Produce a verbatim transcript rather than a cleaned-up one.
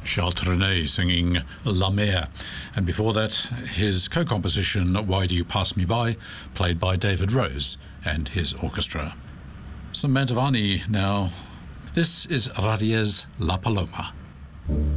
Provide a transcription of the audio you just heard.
Charles Trenet singing La Mer, and before that his co-composition Why Do You Pass Me By, played by David Rose and his orchestra. Some Mantovani now. This is Radiez La Paloma.